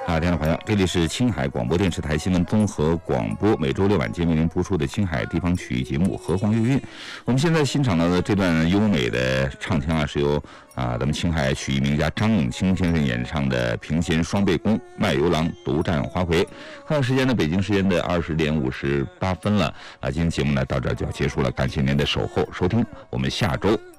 听众朋友，这里是青海广播电视台新闻综合广播，每周六晚间为您播出的青海地方曲艺节目《河黄月韵》。我们现在欣赏到的这段优美的唱腔是由咱们青海曲艺名家张永清先生演唱的《平弦双倍弓，卖油郎独占花魁》。看到时间呢，北京时间的20:58了。今天节目呢到这儿就要结束了，感谢您的守候收听，我们下周